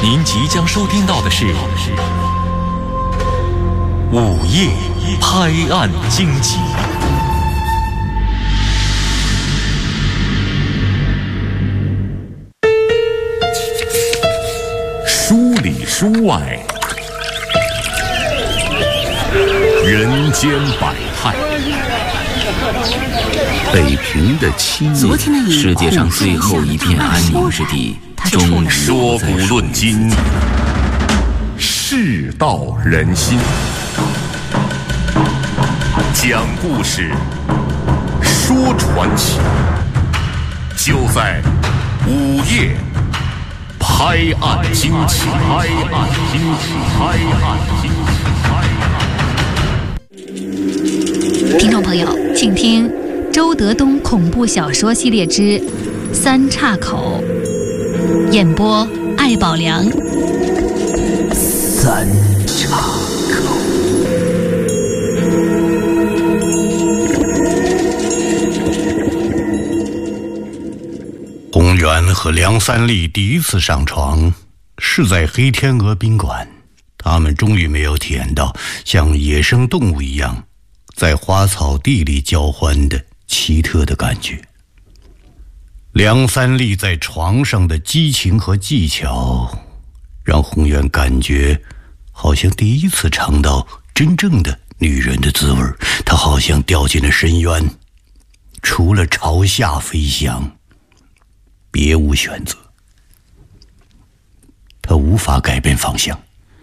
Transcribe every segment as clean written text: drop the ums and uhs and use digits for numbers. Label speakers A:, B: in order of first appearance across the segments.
A: 您即将收听到的是午夜拍案惊奇。书里书外，人间百态。
B: 北平的7月，世界上最后一片安宁之地，终于
A: 说古论今，世道人心，讲故事，说传奇，就在午夜拍案惊奇。拍案惊奇，拍案惊奇，拍案。
C: 听众朋友，请听周德东恐怖小说系列之《三岔口》，演播艾宝良。
B: 三岔口。
D: 洪源和梁三立第一次上床是在黑天鹅宾馆，他们终于没有体验到像野生动物一样在花草地里交欢的奇特的感觉。梁三立在床上的激情和技巧，让洪源感觉好像第一次尝到真正的女人的滋味。他好像掉进了深渊，除了朝下飞翔，别无选择。他无法改变方向，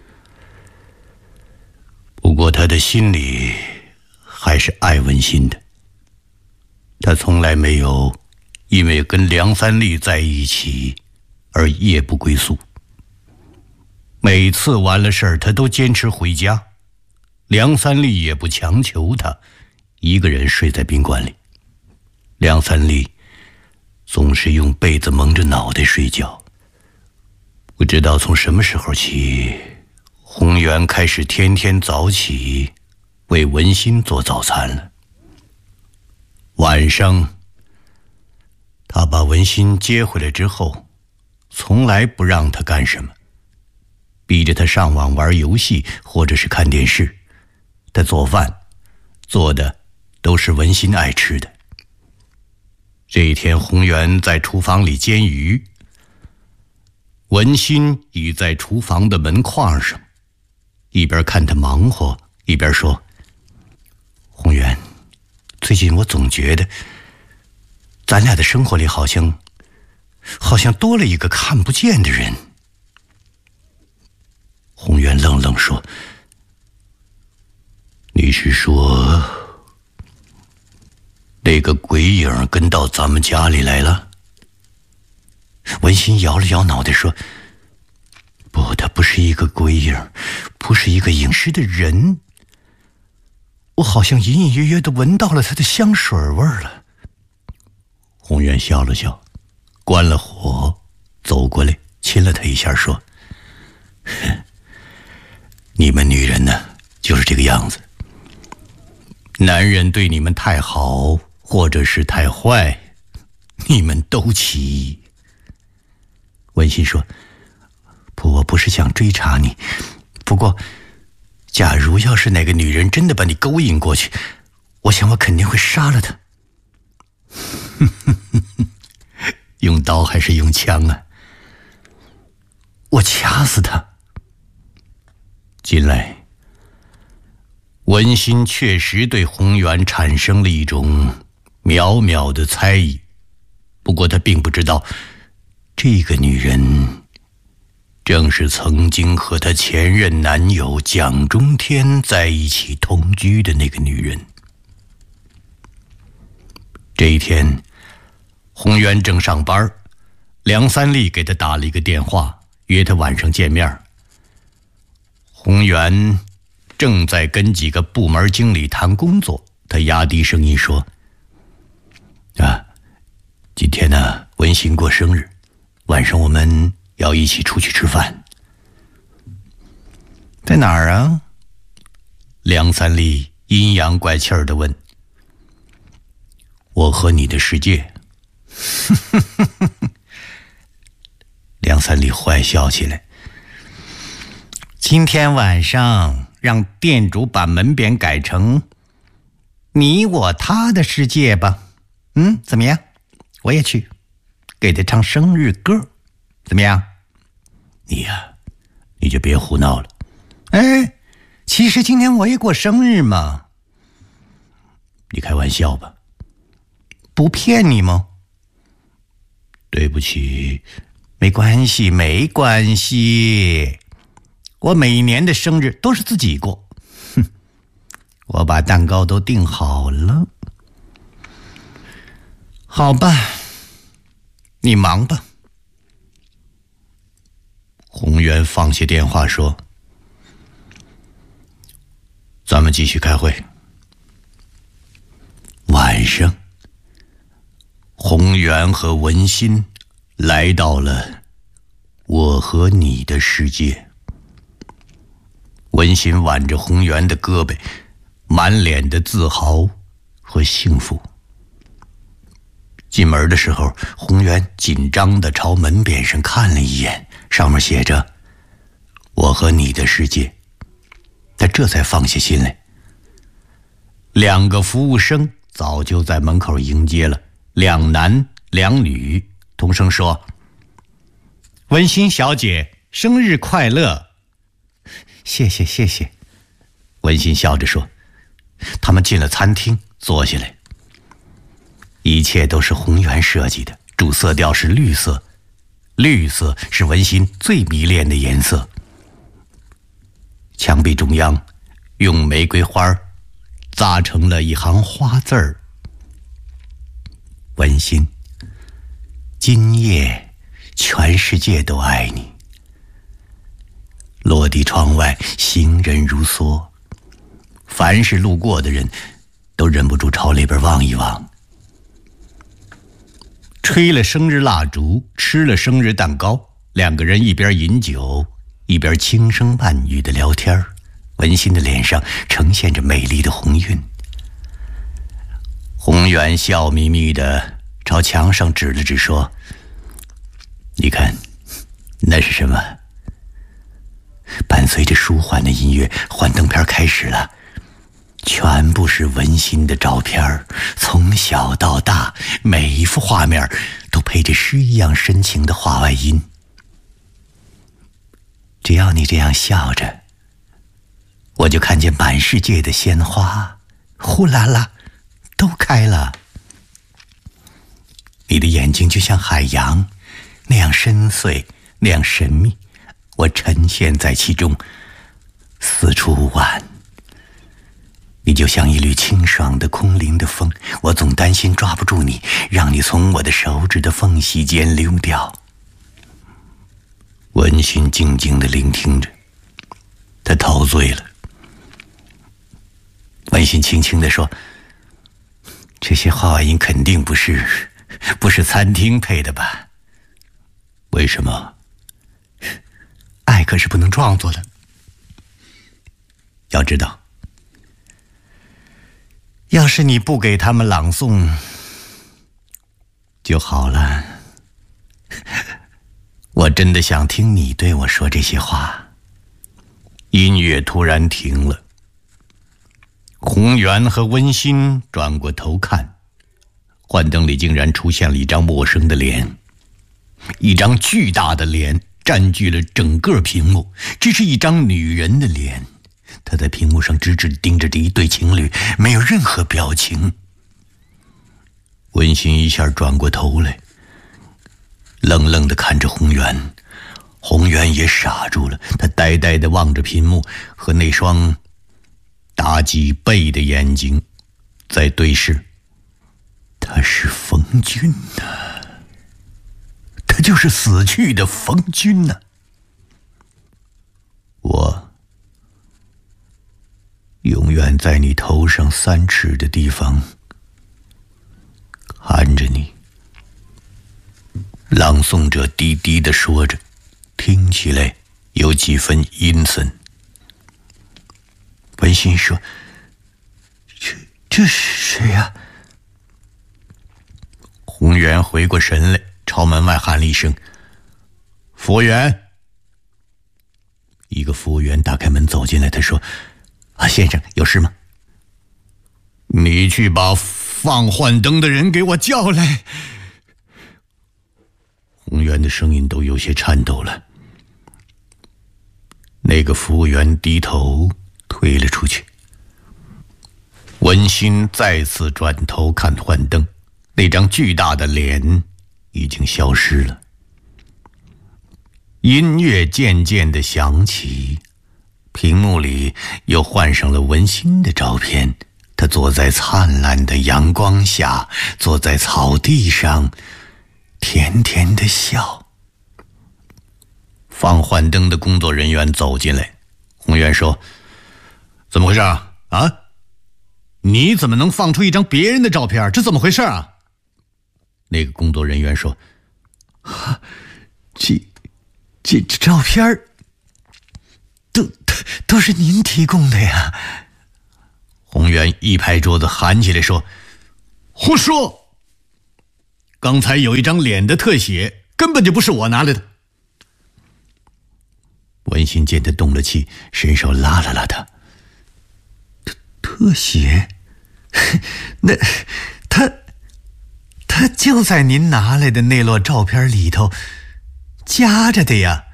D: 不过他的心里还是爱文心的。他从来没有因为跟梁三立在一起而夜不归宿。每次完了事儿，他都坚持回家，梁三立也不强求他一个人睡在宾馆里。梁三立总是用被子蒙着脑袋睡觉。不知道从什么时候起，洪源开始天天早起为文心做早餐了。晚上他把文心接回来之后，从来不让他干什么，逼着他上网玩游戏或者是看电视。他做饭做的都是文心爱吃的。这一天，洪源在厨房里煎鱼，文心倚在厨房的门框上，一边看他忙活一边说：洪源，最近我总觉得咱俩的生活里好像多了一个看不见的人。洪源愣愣说：你是说那个鬼影跟到咱们家里来了？文心摇了摇脑袋说：不，他不是一个鬼影，不是一个影视的人，我好像隐隐约约地闻到了他的香水味儿了。洪源笑了笑，关了火，走过来亲了他一下，说：你们女人呢，就是这个样子，男人对你们太好或者是太坏，你们都起疑。文心说：不，我不是想追查你，不过假如要是哪个女人真的把你勾引过去，我想我肯定会杀了她。用刀还是用枪啊？我掐死她。近来文心确实对洪源产生了一种渺渺的猜疑，不过他并不知道这个女人正是曾经和他前任男友蒋中天在一起同居的那个女人。这一天，洪源正上班，梁三立给他打了一个电话，约他晚上见面。洪源正在跟几个部门经理谈工作，他压低声音说：今天呢，文心过生日，晚上我们要一起出去吃饭。在哪儿啊？梁三立阴阳怪气儿地问。我和你的世界。梁三立坏笑起来。 今天晚上让店主把门匾改成你我他的世界吧。怎么样？我也去给他唱生日歌，怎么样？你就别胡闹了。其实今天我也过生日嘛。你开玩笑吧？不骗你吗？对不起，没关系，我每年的生日都是自己过。我把蛋糕都订好了。好吧，你忙吧。宏源放下电话说：咱们继续开会。晚上，宏源和文心来到了我和你的世界。文心挽着宏源的胳膊，满脸的自豪和幸福。进门的时候，宏源紧张地朝门匾上看了一眼，上面写着我和你的世界。他这才放下心来。2个服务生早就在门口迎接了，2男2女，同声说：文心小姐生日快乐。谢谢。文心笑着说。他们进了餐厅，坐下来。一切都是宏源设计的，主色调是绿色，绿色是文心最迷恋的颜色。墙壁中央用玫瑰花扎成了一行花字儿：文心，今夜全世界都爱你。落地窗外行人如梭，凡是路过的人都忍不住朝那边望一望。吹了生日蜡烛，吃了生日蛋糕，2个人一边饮酒一边轻声慢语的聊天。文心的脸上呈现着美丽的红晕。宏源笑眯眯地朝墙上指了指说：你看那是什么？伴随着舒缓的音乐，幻灯片开始了，全部是文心的照片，从小到大，每一幅画面都配着诗一样深情的画外音。只要你这样笑着，我就看见满世界的鲜花，呼啦啦都开了。你的眼睛就像海洋，那样深邃，那样神秘，我沉陷在其中，四处无晚。你就像一缕清爽的空灵的风，我总担心抓不住你，让你从我的手指的缝隙间溜掉。文心静静地聆听着，他陶醉了。文心轻轻地说：这些画外音肯定不是餐厅配的吧？为什么？爱可是不能创作的。要知道，要是你不给他们朗诵就好了。我真的想听你对我说这些话。音乐突然停了，宏源和温馨转过头看，幻灯里竟然出现了一张陌生的脸，一张巨大的脸占据了整个屏幕。这是一张女人的脸，她在屏幕上直直盯着这一对情侣，没有任何表情。温馨一下转过头来，愣愣地看着宏源，宏源也傻住了，他呆呆地望着屏幕，和那双大几倍的眼睛在对视。他是冯军呐，他就是死去的冯军呐。我永远在你头上3尺的地方看着你。朗诵者低低地说着，听起来有几分阴森。文馨说：这是谁呀？宏源回过神来，朝门外喊了一声：服务员。 一个服务员打开门走进来，他说：“先生，有事吗？”“你去把放幻灯的人给我叫来。”洪源的声音都有些颤抖了。那个服务员低头退了出去。文心再次转头看幻灯，那张巨大的脸已经消失了。音乐渐渐地响起，屏幕里又换上了文心的照片。她坐在灿烂的阳光下，坐在草地上，甜甜地笑。放幻灯的工作人员走进来，洪源说：“怎么回事啊？你怎么能放出一张别人的照片？这怎么回事啊？”那个工作人员说：“这照片都是您提供的呀。”洪源一拍桌子喊起来说：“胡说！刚才有一张脸的特写，根本就不是我拿来的。”文心见他动了气，伸手拉了拉他。特写？那他就在您拿来的那摞照片里头夹着的呀。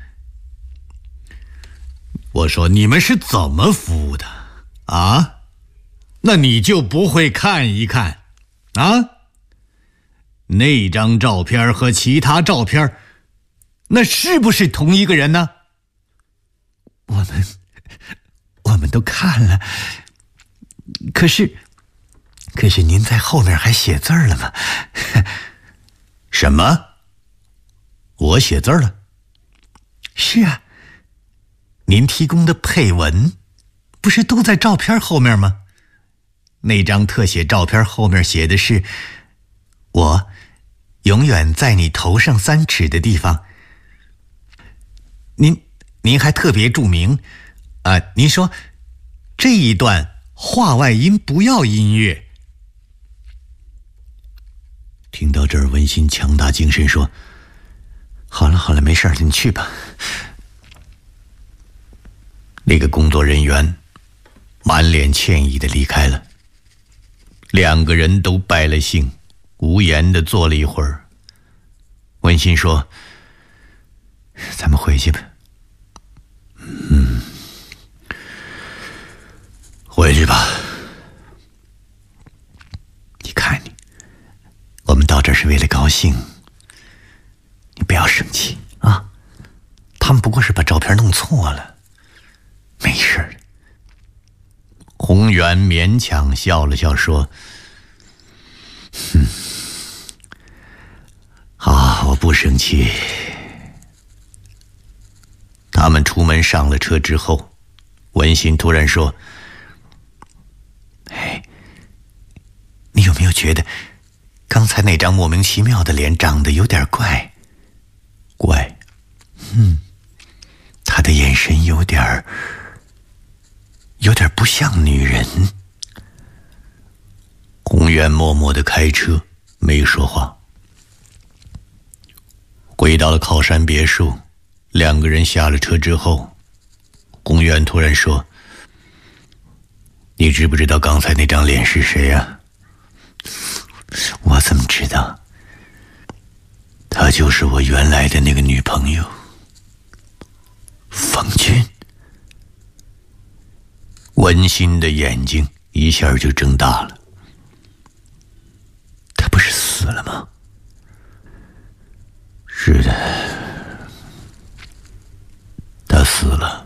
D: 我说你们是怎么服务的啊？那你就不会看一看啊？那张照片和其他照片，那是不是同一个人呢？我们都看了，可是您在后面还写字了吗？什么？我写字了？是啊，您提供的配文不是都在照片后面吗？那张特写照片后面写的是：“我永远在你头上3尺的地方。”您还特别注明您说这一段话外音不要音乐。听到这儿，文心强打精神说：“好了，没事了，你去吧。”那个工作人员满脸歉意地离开了。2个人都败了兴，无言地坐了一会儿。文心说：“咱们回去吧。”“回去吧。你看你，我们到这儿是为了高兴，你不要生气啊。他们不过是把照片弄错了，没事的。”洪源勉强笑了笑说：“好，我不生气。”他们出门上了车之后，文心突然说：“你有没有觉得刚才那张莫名其妙的脸长得有点怪？”“怪？”“他的眼神有点不像女人。”洪源默默地开车，没说话。回到了靠山别墅，2个人下了车之后，洪源突然说：“你知不知道刚才那张脸是谁呀？”“我怎么知道？她就是我原来的那个女朋友，冯军。”文心的眼睛一下就睁大了。“她不是死了吗？”“是的，她死了。”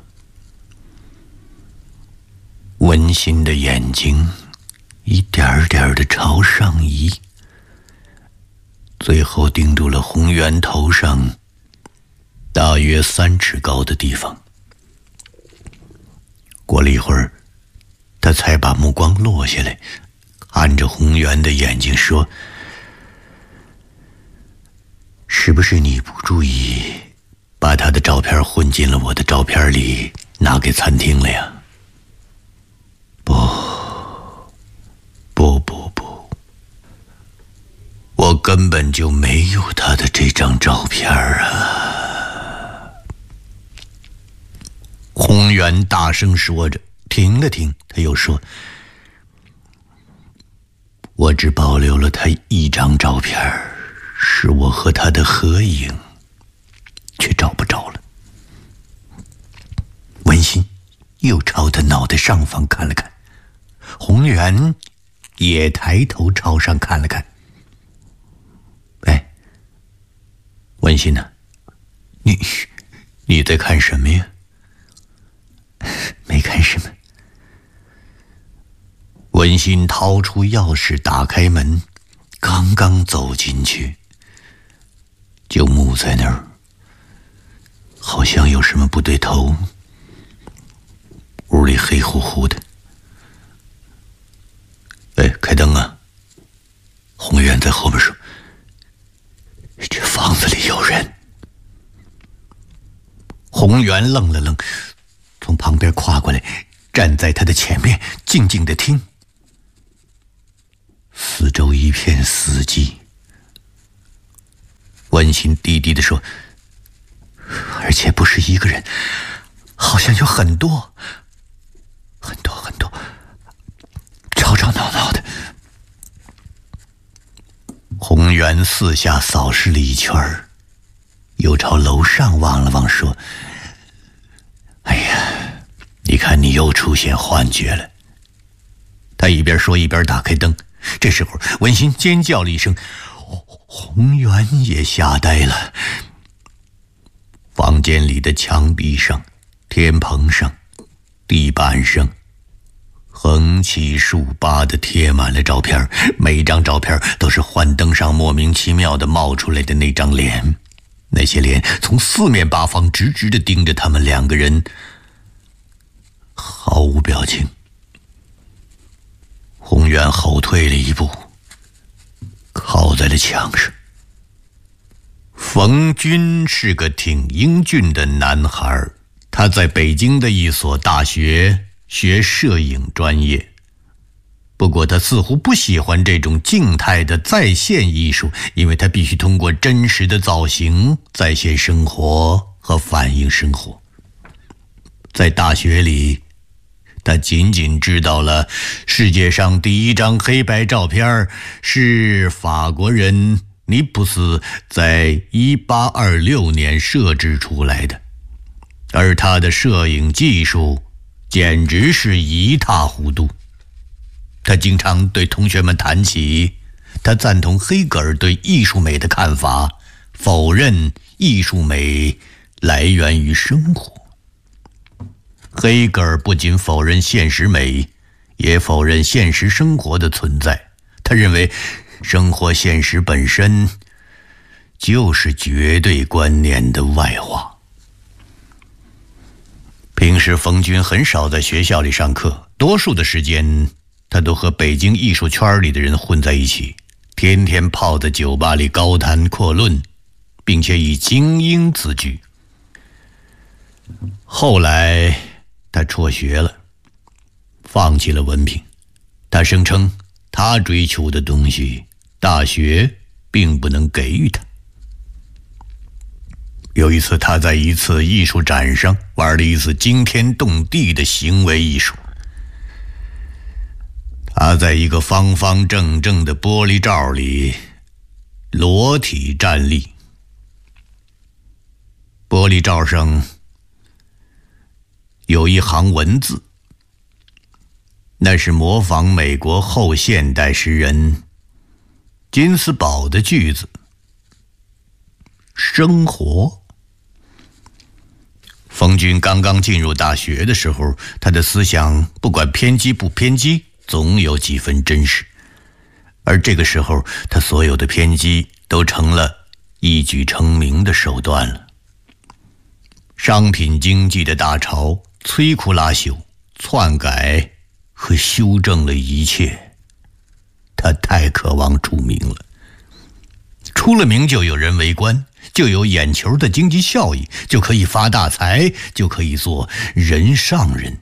D: 文心的眼睛一点点地朝上移，最后盯住了洪源头上大约3尺高的地方。过了一会儿，他才把目光落下来，看着洪源的眼睛说：“是不是你不注意，把他的照片混进了我的照片里，拿给餐厅了呀？”“不，我根本就没有他的这张照片啊。” 洪源大声说着，停了停，他又说：“我只保留了他一张照片，是我和他的合影，却找不着了。”文心又朝他脑袋上方看了看，洪源也抬头朝上看了看。哎，文心呢？你在看什么呀？没看什么。文心掏出钥匙打开门，刚刚走进去，就木在那儿，好像有什么不对头。屋里黑乎乎的。哎，开灯啊！洪源在后边说：“这房子里有人。”洪源愣了愣，从旁边跨过来，站在他的前面，静静地听。四周一片死寂。文心低低地说：“而且不是一个人，好像有很多，很多很多，吵吵闹闹的。”洪源四下扫视了一圈，又朝楼上望了望，说：“哎呀，你看你又出现幻觉了。”他一边说一边打开灯。这时候文心尖叫了一声，洪源也吓呆了。房间里的墙壁上、天棚上、地板上横七竖八地贴满了照片，每张照片都是幻灯上莫名其妙地冒出来的那张脸。那些脸从四面八方直直地盯着他们两个人，毫无表情。洪源后退了一步，靠在了墙上。冯军是个挺英俊的男孩，他在北京的一所大学学摄影专业。不过他似乎不喜欢这种静态的再现艺术，因为他必须通过真实的造型再现生活和反映生活。在大学里，他仅仅知道了世界上第一张黑白照片是法国人尼普斯在1826年设置出来的，而他的摄影技术简直是一塌糊涂。他经常对同学们谈起，他赞同黑格尔对艺术美的看法，否认艺术美来源于生活。黑格尔不仅否认现实美，也否认现实生活的存在。他认为生活现实本身就是绝对观念的外化。平时冯军很少在学校里上课，多数的时间他都和北京艺术圈里的人混在一起，天天泡在酒吧里高谈阔论，并且以精英自居。后来他辍学了，放弃了文凭。他声称他追求的东西大学并不能给予他。有一次他在一次艺术展上玩了一次惊天动地的行为艺术。他在一个方方正正的玻璃罩里裸体站立，玻璃罩上有一行文字，那是模仿美国后现代诗人金斯堡的句子：生活。冯军刚刚进入大学的时候，他的思想不管偏激不偏激，总有几分真实。而这个时候，他所有的偏激都成了一举成名的手段了。商品经济的大潮摧枯拉朽、篡改和修正了一切。他太渴望出名了，出了名就有人围观，就有眼球的经济效益，就可以发大财，就可以做人上人。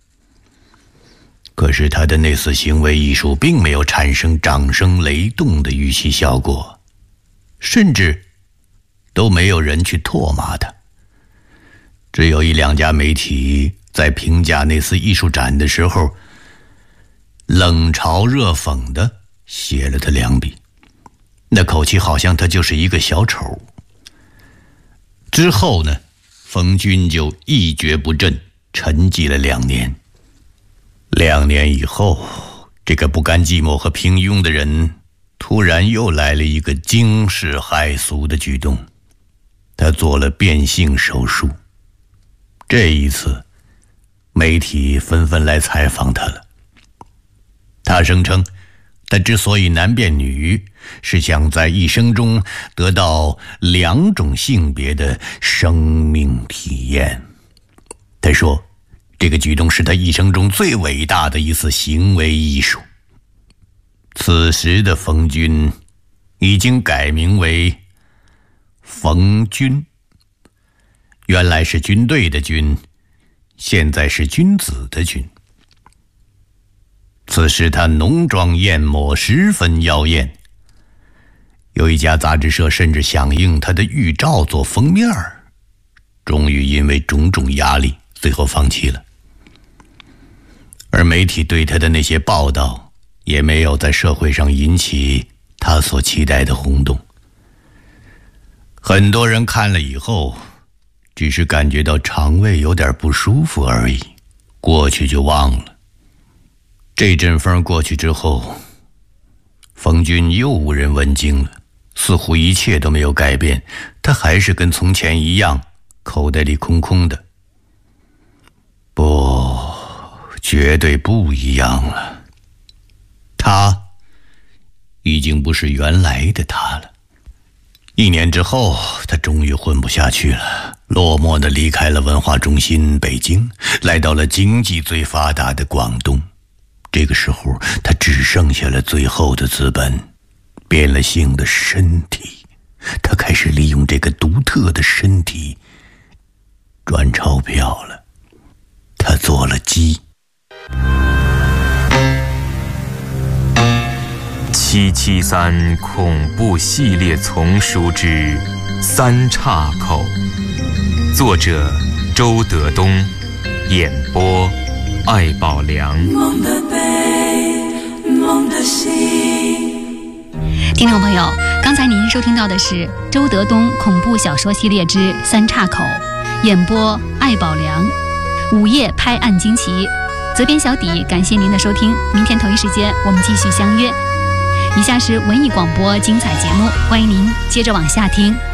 D: 可是他的那次行为艺术并没有产生掌声雷动的预期效果，甚至都没有人去唾骂他。只有一两家媒体在评价那次艺术展的时候，冷嘲热讽地写了他2笔，那口气好像他就是一个小丑。之后呢，冯军就一蹶不振，沉寂了2年。2年以后，这个不甘寂寞和平庸的人突然又来了一个惊世骇俗的举动，他做了变性手术。这一次媒体纷纷来采访他了。他声称他之所以男变女，是想在一生中得到2种性别的生命体验。他说这个举动是他一生中最伟大的一次行为艺术。此时的冯军已经改名为冯军，原来是军队的军，现在是君子的君。此时他浓妆艳抹，十分妖艳。有一家杂志社甚至想应他的预兆做封面，终于因为种种压力最后放弃了。而媒体对他的那些报道也没有在社会上引起他所期待的轰动。很多人看了以后只是感觉到肠胃有点不舒服而已，过去就忘了。这阵风过去之后，冯军又无人问津了，似乎一切都没有改变，他还是跟从前一样，口袋里空空的。不，绝对不一样了。他已经不是原来的他了。1年之后，他终于混不下去了，落寞地离开了文化中心北京，来到了经济最发达的广东。这个时候，他只剩下了最后的资本，变了性的身体。他开始利用这个独特的身体赚钞票了。他做了鸡。
B: 773恐怖系列丛书之三岔口，作者周德东，演播艾宝良。
C: 听众朋友，刚才您收听到的是周德东恐怖小说系列之三岔口，演播艾宝良，午夜拍案惊奇，责编小底。感谢您的收听，明天同一时间我们继续相约。以下是文艺广播精彩节目，欢迎您接着往下听。